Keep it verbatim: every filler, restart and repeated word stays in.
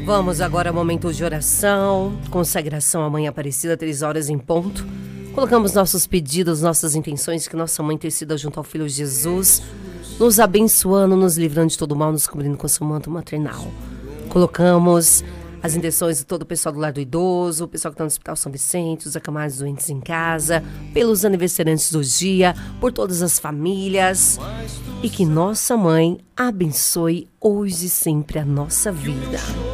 Vamos agora ao momento de oração, consagração à Mãe Aparecida, três horas em ponto. Colocamos nossos pedidos, nossas intenções, que nossa Mãe interceda junto ao Filho Jesus, nos abençoando, nos livrando de todo mal, nos cobrindo com seu manto maternal. Colocamos as intenções de todo o pessoal do lar do idoso, o pessoal que está no Hospital São Vicente, os acamados doentes em casa, pelos aniversariantes do dia, por todas as famílias. E que nossa Mãe abençoe hoje e sempre a nossa vida.